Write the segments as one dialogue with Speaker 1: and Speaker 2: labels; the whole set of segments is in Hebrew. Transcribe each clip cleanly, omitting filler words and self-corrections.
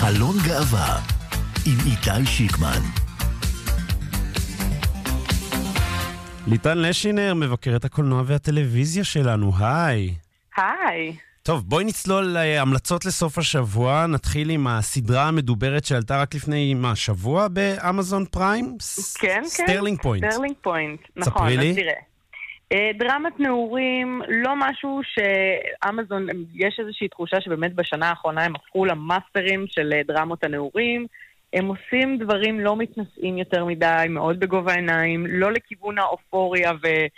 Speaker 1: חלון גאווה עם איתי שיקמן.
Speaker 2: ליטן לשינר, מבקרת הקולנוע והטלוויזיה שלנו, היי.
Speaker 3: היי.
Speaker 2: טוב, בואי נצלול להמלצות לסוף השבוע. נתחיל עם הסדרה המדוברת שעלתה רק לפני שבוע באמזון פריים.
Speaker 3: כן,
Speaker 2: סטרלינג פוינט.
Speaker 3: סטרלינג פוינט, נכון.
Speaker 2: ספרי לי.
Speaker 3: אז תראה. דרמת נעורים, לא משהו שאמזון, יש איזושהי תחושה שבאמת בשנה האחרונה הם הפכו למאסטרים של דרמות הנעורים. הם עושים דברים לא מתנשאים יותר מדי, מאוד בגובה העיניים, לא לכיוון האופוריה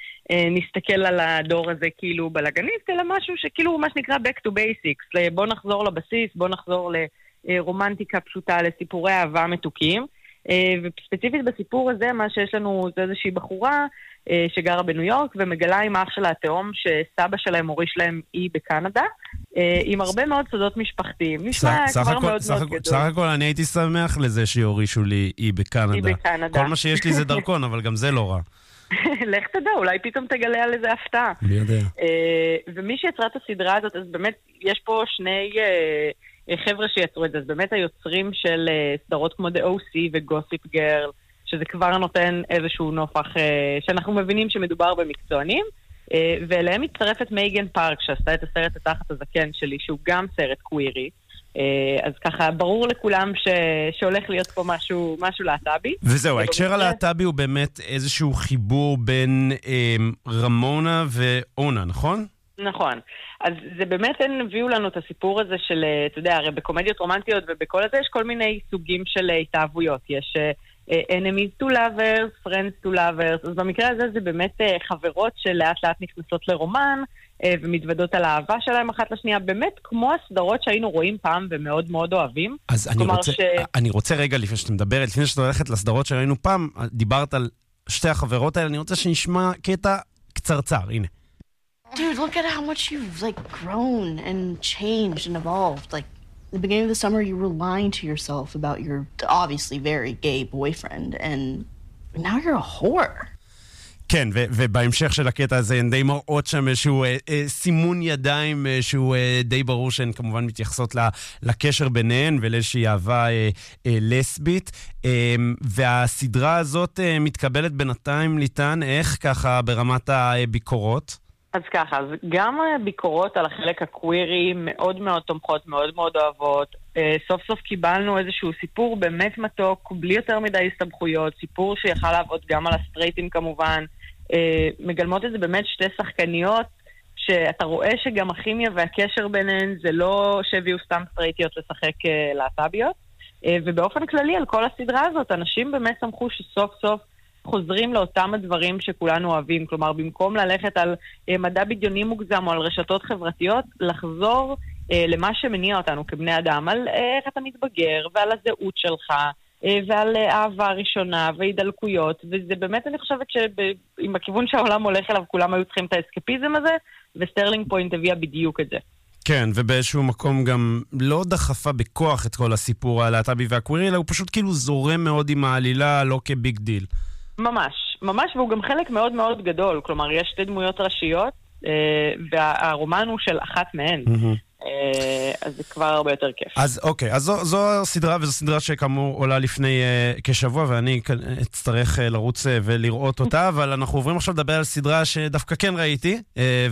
Speaker 3: ונסתכל על הדור הזה כאילו בלגניסט, אלא משהו שכאילו מה שנקרא back to basics, בוא נחזור לבסיס, בוא נחזור לרומנטיקה פשוטה, לסיפורי אהבה מתוקים. וספציפית בסיפור הזה, מה שיש לנו זה איזושהי בחורה שגרה בניו יורק ומגלה עם אח שלה התאום שסבא שלהם הוריש להם אי בקנדה, עם הרבה מאוד סודות משפחתיים. נשמע כבר מאוד מאוד גדול.
Speaker 2: סך הכל אני הייתי שמח לזה שיורישו לי אי בקנדה.
Speaker 3: אי בקנדה.
Speaker 2: כל מה שיש לי זה דרכון, אבל גם זה לא רע.
Speaker 3: לך תדע, אולי פתאום תגלה על איזה הפתעה.
Speaker 2: מי יודע.
Speaker 3: ומי שיצרה את הסדרה הזאת, אז באמת יש פה שני חבר'ה שיצרו את זה, אז באמת היוצרים של סדרות כמו The OC וגוסיפ גרל, שזה כבר נותן איזשהו נופח שאנחנו מבינים שמדובר במקצוענים, ואליהם מצטרפת מייגן פארק, שעשתה את הסרט התחת הזקן שלי, שהוא גם סרט קווירי, אז ככה ברור לכולם שהולך להיות פה משהו להט"בי.
Speaker 2: וזהו, ההקשר הלהט"בי הוא באמת איזשהו חיבור בין רמונה ואונה, נכון?
Speaker 3: נכון. אז זה באמת הם הביאו לנו את הסיפור הזה של, אתה יודע, הרי בקומדיות רומנטיות ובכל הזה יש כל מיני סוגים של התאהבויות. יש enemies to lovers, friends to lovers, אז במקרה הזה זה באמת חברות שלאט לאט נכנסות לרומן ומתוודות על האהבה שלהם אחת לשנייה, באמת כמו הסדרות שהיינו רואים פעם ומאוד מאוד אוהבים.
Speaker 2: אז אני רוצה רגע לפני שאתה מדברת, לפני שאתה הולכת לסדרות שראינו פעם, דיברת על שתי החברות האלה, אני רוצה שנשמע קטע קצרצר, הנה.
Speaker 4: Dude, look at how much you've like grown and changed and evolved. Like at the beginning of the summer you were lying to yourself about your obviously very gay boyfriend and now you're a whore.
Speaker 2: כן, ובהמשך של הקטע הזה הן די מראות שם איזשהו סימון ידיים שהוא די ברור שהן כמובן מתייחסות לקשר ביניהן ולאיזושהי אהבה לסבית. והסדרה הזאת מתקבלת בינתיים ליטן, איך ככה ברמת הביקורות?
Speaker 3: אז ככה, אז גם ביקורות על החלק הקווירי מאוד מאוד תומכות, מאוד מאוד אוהבות. סוף סוף קיבלנו איזשהו סיפור באמת מתוק, בלי יותר מדי הסתבכויות, סיפור שיכל לעבוד גם על הסטרייטים כמובן. מגלמות את זה באמת שתי שחקניות, שאתה רואה שגם הכימיה והקשר ביניהן זה לא שהביאו סתם סטרייטיות לשחק להט"ביות. ובאופן כללי על כל הסדרה הזאת, אנשים באמת שמחו שסוף סוף חוזרים לאותם הדברים שכולנו אוהבים, כלומר במקום ללכת על מדע בדיוני מוגזם או על רשתות חברתיות, לחזור למה שמניע אותנו כבני אדם, על איך אתה מתבגר ועל הזהות שלך ועל אהבה ראשונה והידלקויות, וזה באמת אני חושבת שעם הכיוון שהעולם הולך אליו כולם היו צריכים את האסקפיזם הזה, וסטרלינג פוינט הביאה בדיוק את זה.
Speaker 2: כן, ובאיזשהו מקום גם לא דחפה בכוח את כל הסיפור הלהט"בי והקווירי, אלא הוא פשוט כאילו זורם מאוד עם העלילה, לא כביג דיל.
Speaker 3: ממש, ממש, והוא גם חלק מאוד מאוד גדול, כלומר יש שתי דמויות ראשיות, והרומן הוא של אחת מהן, אז זה כבר הרבה יותר כיף.
Speaker 2: אז אוקיי, אז זו סדרה, וזו סדרה שכאמור עולה לפני כשבוע, ואני אצטרך לרוץ ולראות אותה, אבל אנחנו עוברים עכשיו לדבר על סדרה שדווקא כן ראיתי,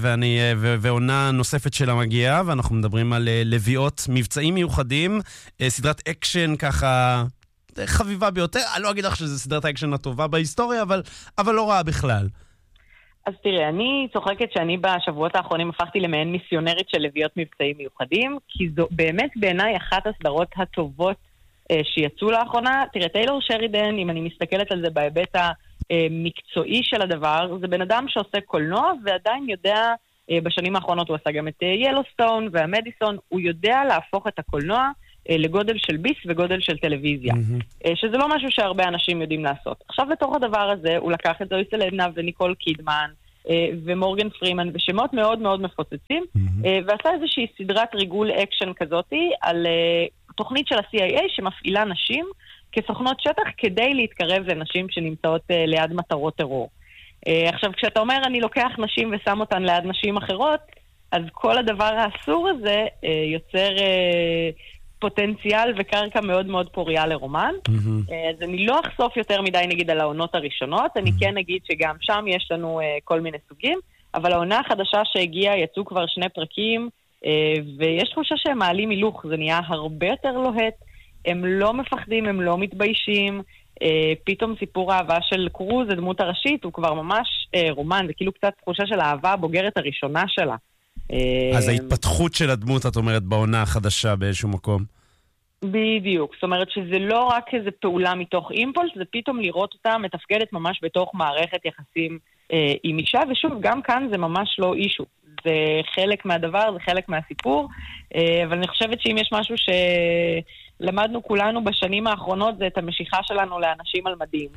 Speaker 2: ועונה נוספת שלה מגיעה, ואנחנו מדברים על לביאות מבצעים מיוחדים, סדרת אקשן ככה חביבה ביותר, אני לא אגיד לך שזו סדרת האקשן הטובה בהיסטוריה, אבל לא רעה בכלל.
Speaker 3: אז תראה, אני צוחקת שאני בשבועות האחרונים הפכתי למעין מיסיונרית של לביאות מבצעים מיוחדים, כי זו באמת בעיניי אחת הסדרות הטובות שיצאו לאחרונה. תראה, טיילור שרידן, אם אני מסתכלת על זה בהיבט המקצועי של הדבר, זה בן אדם שעושה קולנוע ועדיין יודע, בשנים האחרונות הוא עשה גם את ילוסטון והמדיסון, הוא יודע להפוך את הקולנוע לגודל של ביס וגודל של טלוויזיה, שזה לא משהו שהרבה אנשים יודעים לעשות. עכשיו בתוך הדבר הזה הוא לקח את זוהי סלדנה וניקול קידמן ומורגן פרימן ושמות מאוד מאוד מפוצצים, ועשה איזושהי סדרת ריגול אקשן כזאתי על תוכנית של ה-CIA שמפעילה נשים כסוכנות שטח כדי להתקרב לנשים שנמצאות ליד מטרות טרור. עכשיו כשאתה אומר אני לוקח נשים ושם אותן ליד נשים אחרות, אז כל הדבר האסור הזה יוצר פוטנציאל וקרקע מאוד מאוד פוריה לרומן. אז אני לא אחשוף יותר מדי נגיד על העונות הראשונות, אני כן אגיד שגם שם יש לנו כל מיני סוגים, אבל העונה החדשה שהגיעה יצאו כבר 2 פרקים, ויש תחושה שהם מעלים הילוך, זה נהיה הרבה יותר לוהט, הם לא מפחדים, הם לא מתביישים, פתאום סיפור האהבה של קרוז, הדמות הראשית, הוא כבר ממש רומן, זה כאילו קצת תחושה של האהבה הבוגרת הראשונה שלה.
Speaker 2: אז ההתפתחות של הדמות, את אומרת, בעונה החדשה באיזשהו מקום.
Speaker 3: בדיוק, זאת אומרת שזה לא רק איזו פעולה מתוך אימפולס, זה פתאום לראות אותה מתפקדת ממש בתוך מערכת יחסים עם אישה, ושוב, גם כאן זה ממש לא אישו. זה חלק מהדבר, זה חלק מהסיפור, אבל אני חושבת שאם יש משהו שלמדנו כולנו בשנים האחרונות, זה את המשיכה שלנו לאנשים על מדים.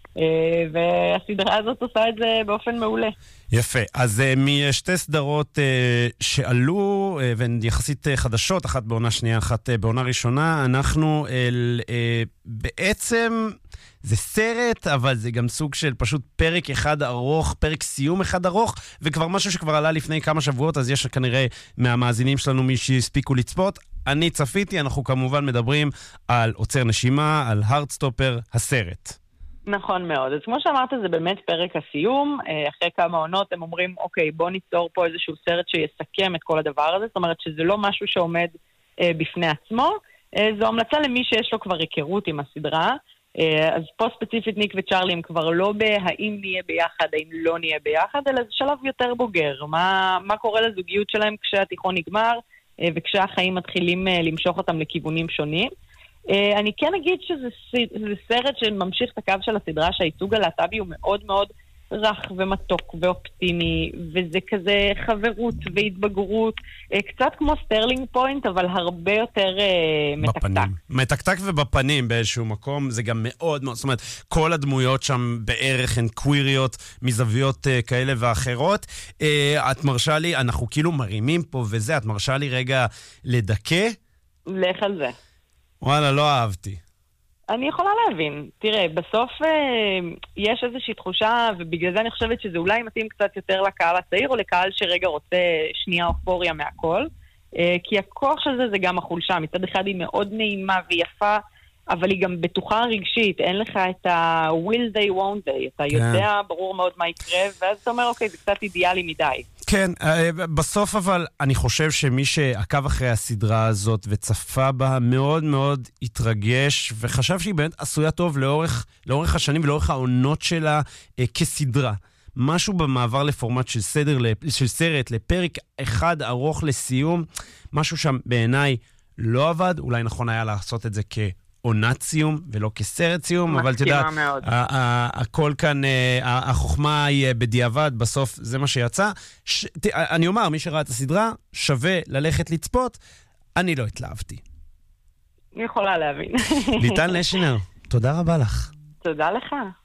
Speaker 3: והסדרה הזאת עושה את זה באופן מעולה.
Speaker 2: יפה. אז משתי סדרות שעלו, והן יחסית חדשות, אחת בעונה שנייה, אחת בעונה ראשונה, אנחנו בעצם, זה סרט, אבל זה גם סוג של פשוט פרק אחד ארוך, פרק סיום אחד ארוך, וכבר משהו שכבר עלה לפני כמה שבועות, אז יש כנראה מהמאזינים שלנו מי שהספיקו לצפות. אני צפיתי, אנחנו כמובן מדברים על עוצר נשימה, על הארדסטופר, הסרט.
Speaker 3: נכון מאוד. אז כמו שאמרת, זה באמת פרק הסיום. אחרי כמה עונות הם אומרים, אוקיי, בוא ניצור פה איזשהו סרט שיסכם את כל הדבר הזה. זאת אומרת שזה לא משהו שעומד בפני עצמו. זו המלצה למי שיש לו כבר היכרות עם הסדרה. אז פה ספציפית ניק וצ'רלי הם כבר לא בהאם נהיה ביחד, האם לא נהיה ביחד, אלא זה שלב יותר בוגר. מה קורה לזוגיות שלהם כשהתיכון נגמר, וכשהחיים מתחילים למשוך אותם לכיוונים שונים. אני כן אגיד שזה סרט שממשיך את הקו של הסדרה, שהייצוג הלהט"בי הוא מאוד מאוד רך ומתוק ואופטימי, וזה כזה חברות והתבגרות, קצת כמו סטרלינג פוינט, אבל הרבה יותר מתקתק.
Speaker 2: מתקתק ובפנים באיזשהו מקום, זה גם מאוד מאוד, זאת אומרת, כל הדמויות שם בערך הן קוויריות, מזוויות כאלה ואחרות. את מרשה לי, אנחנו כאילו מרימים פה וזה, את מרשה לי רגע לדכא?
Speaker 3: לך על זה.
Speaker 2: וואלה, לא אהבתי.
Speaker 3: אני יכולה להבין. תראה, בסוף יש איזושהי תחושה, ובגלל זה אני חושבת שזה אולי מתאים קצת יותר לקהל הצעיר, או לקהל שרגע רוצה שנייה אופוריה מהכל, כי הכוח של זה גם החולשה. מצד אחד היא מאוד נעימה ויפה, אבל היא גם בטוחה רגשית. אין לך את ה-will they, won't they. אתה יודע ברור מאוד מה יקרה, ואז אתה אומר, אוקיי, זה קצת אידיאלי מדי.
Speaker 2: כן, בסוף אבל אני חושב שמי שעקב אחרי הסדרה הזאת וצפה בה מאוד מאוד התרגש, וחשב שהיא באמת עשויה טוב לאורך השנים ולאורך העונות שלה כסדרה. משהו במעבר לפורמט של סרט לפרק אחד ארוך לסיום, משהו שם בעיניי לא עבד, אולי נכון היה לעשות את זה עונת סיום ולא כסרט סיום, אבל תדעת, הכל כאן, החוכמה היא בדיעבד, בסוף זה מה שיצא. אני אומר, מי שראה את הסדרה, שווה ללכת לצפות, אני לא התלהבתי.
Speaker 3: אני יכולה להבין.
Speaker 2: ליטל נשינר, תודה רבה לך.
Speaker 3: תודה לך.